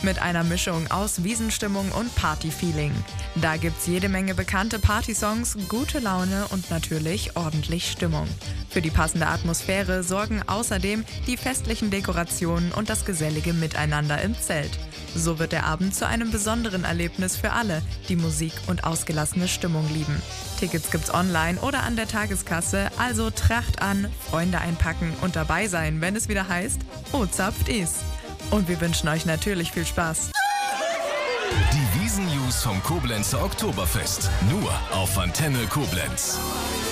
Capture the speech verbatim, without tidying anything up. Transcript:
mit einer Mischung aus Wiesenstimmung und Partyfeeling. Da gibt's jede Menge bekannte Partysongs, gute Laune und natürlich ordentlich Stimmung. Für die passende Atmosphäre sorgen außerdem die festlichen Dekorationen und das gesellige Miteinander im Zelt. So wird der Abend zu einem besonderen Erlebnis für alle, die Musik und ausgelassene Stimmung lieben. Tickets gibt's online oder an der Tageskasse, also Tracht an, Freunde einpacken und dabei sein, wenn es wieder heißt, oh zapft is. Und wir wünschen euch natürlich viel Spaß. Die Wiesn-News vom Koblenzer Oktoberfest. Nur auf Antenne Koblenz.